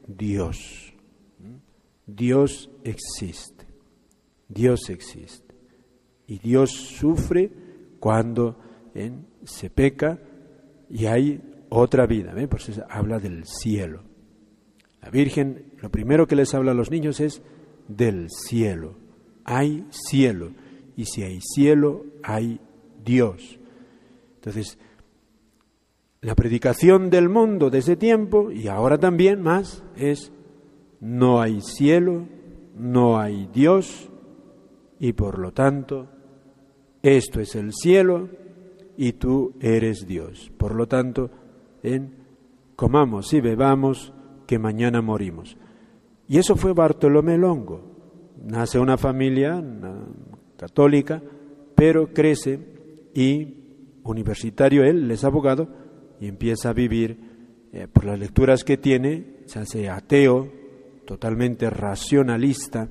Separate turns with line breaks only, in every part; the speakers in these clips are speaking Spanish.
Dios. Dios existe. Dios existe. Y Dios sufre cuando se peca y hay otra vida. Por eso habla del cielo. La Virgen, lo primero que les habla a los niños es del cielo. Hay cielo. Y si hay cielo, hay Dios. Entonces, la predicación del mundo de ese tiempo, y ahora también más, es: no hay cielo, no hay Dios, y por lo tanto, esto es el cielo y tú eres Dios. Por lo tanto, comamos y bebamos, que mañana morimos. Y eso fue Bartolomé Longo. Nace una familia católica, pero crece y universitario, él es abogado y empieza a vivir, por las lecturas que tiene, se hace ateo, totalmente racionalista.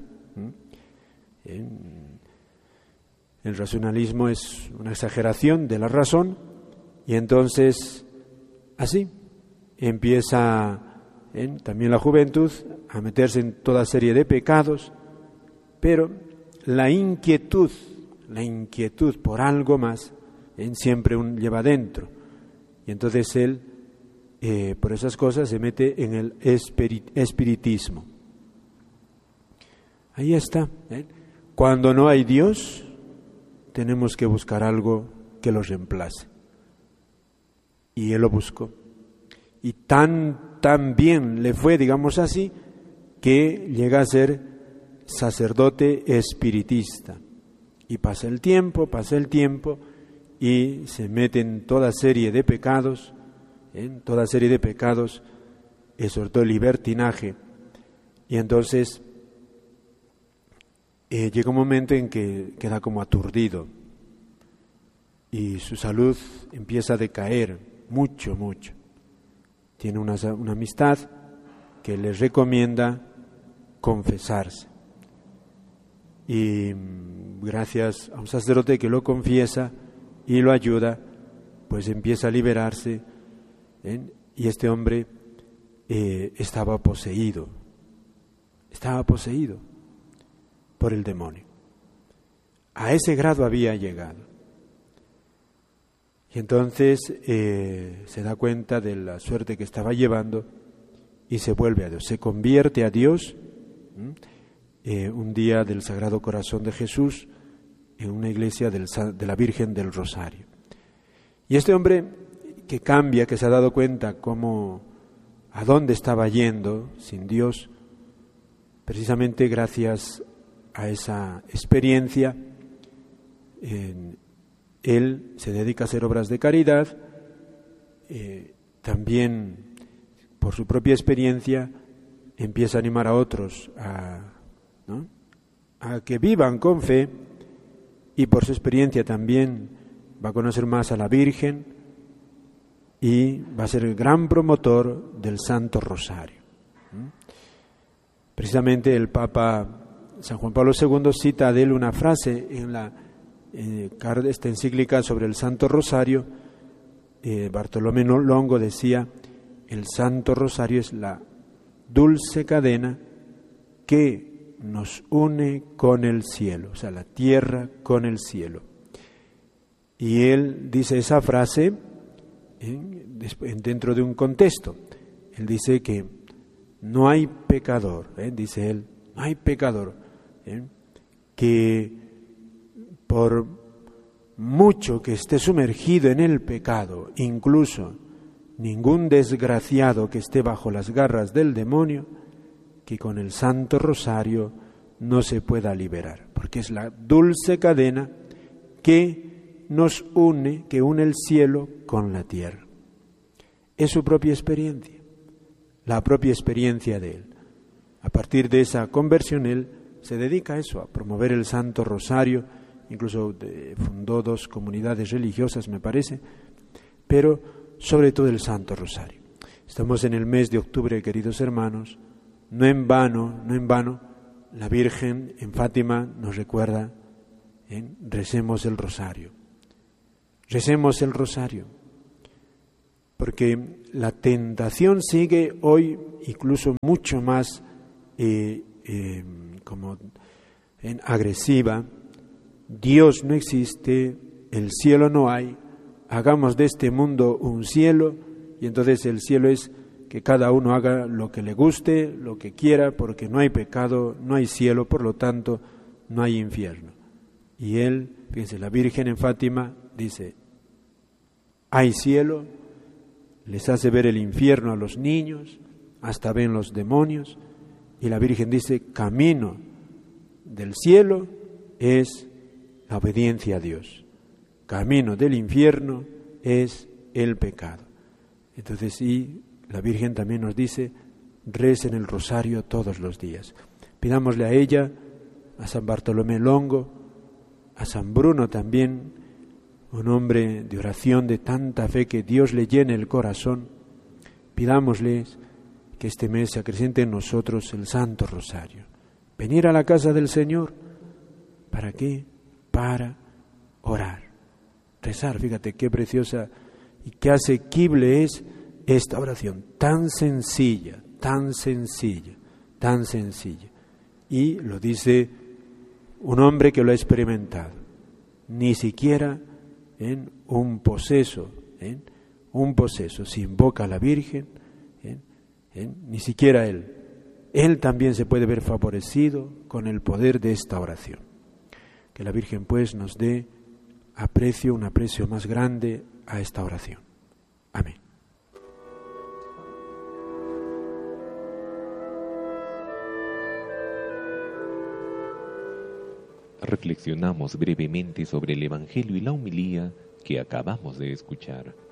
El racionalismo es una exageración de la razón, y entonces así empieza también la juventud a meterse en toda serie de pecados, pero la inquietud por algo más siempre lleva dentro, y entonces él por esas cosas se mete en el espiritismo. Ahí está. Cuando no hay Dios, tenemos que buscar algo que lo reemplace. Y él lo buscó. Y tan bien le fue, digamos así, que llega a ser sacerdote espiritista. Y pasa el tiempo, y se mete en toda serie de pecados, sobre todo el libertinaje. Y entonces llega un momento en que queda como aturdido y su salud empieza a decaer mucho. Tiene una amistad que le recomienda confesarse, y gracias a un sacerdote que lo confiesa y lo ayuda, pues empieza a liberarse, y este hombre estaba poseído por el demonio. A ese grado había llegado. Y entonces se da cuenta de la suerte que estaba llevando y se vuelve a Dios. Se convierte a Dios un día del Sagrado Corazón de Jesús en una iglesia de la Virgen del Rosario. Y este hombre que cambia, que se ha dado cuenta a dónde estaba yendo sin Dios, precisamente gracias a esa experiencia, él se dedica a hacer obras de caridad, también por su propia experiencia empieza a animar a otros a que vivan con fe, y por su experiencia también va a conocer más a la Virgen y va a ser el gran promotor del Santo Rosario. Precisamente el Papa San Juan Pablo II cita de él una frase en esta encíclica sobre el Santo Rosario. Bartolomé Longo decía: el Santo Rosario es la dulce cadena que nos une con el cielo, o sea, la tierra con el cielo. Y él dice esa frase dentro de un contexto. Él dice que no hay pecador, dice él, no hay pecador que por mucho que esté sumergido en el pecado, incluso ningún desgraciado que esté bajo las garras del demonio, que con el Santo Rosario no se pueda liberar, porque es la dulce cadena que nos une, que une el cielo con la tierra. Es su propia experiencia, la propia experiencia de él. A partir de esa conversión, él se dedica a eso, a promover el Santo Rosario, incluso fundó 2 comunidades religiosas, me parece, pero sobre todo el Santo Rosario. Estamos en el mes de octubre, queridos hermanos. No en vano, la Virgen en Fátima nos recuerda, recemos el rosario. Recemos el rosario. porque la tentación sigue hoy incluso mucho más agresiva. Dios no existe, el cielo no hay, hagamos de este mundo un cielo, y entonces el cielo es que cada uno haga lo que le guste, lo que quiera, porque no hay pecado, no hay cielo, por lo tanto no hay infierno. Y él, fíjense, la Virgen en Fátima dice, hay cielo, les hace ver el infierno a los niños, hasta ven los demonios, y la Virgen dice, camino del cielo es la obediencia a Dios, camino del infierno es el pecado. Entonces, sí, la Virgen también nos dice, recen el rosario todos los días. Pidámosle a ella, a San Bartolomé Longo, a San Bruno también, un hombre de oración de tanta fe, que Dios le llene el corazón. Pidámosles que este mes se acreciente en nosotros el Santo Rosario. Venir a la casa del Señor, ¿para qué? Para orar, rezar. Fíjate qué preciosa y qué asequible es esta oración, tan sencilla, tan sencilla, tan sencilla. Y lo dice un hombre que lo ha experimentado. Ni siquiera en un poseso, se invoca a la Virgen, ni siquiera él. Él también se puede ver favorecido con el poder de esta oración. Que la Virgen pues nos dé un aprecio más grande a esta oración. Amén.
Reflexionamos brevemente sobre el Evangelio y la homilía que acabamos de escuchar.